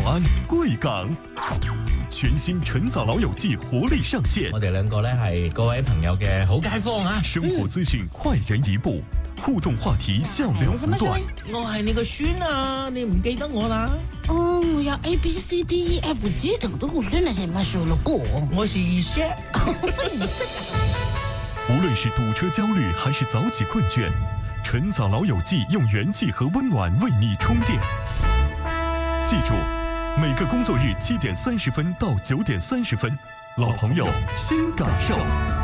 安、贵港。全新晨早老友記活力上線， 我哋兩個咧係各位朋友嘅好街坊啊！ 生活資訊快人一步，互動話題笑料不斷。 我係你個孫啊，你唔記得我啦？ 哦，我要 ABCDEFG 等的我孫，那是乜數了個？ 我是二叔。 無論是堵車焦慮還是早起困倦，晨早老友記用元氣和溫暖為你充電。記住，每個工作日7點30分到9點30分，老朋友新感受。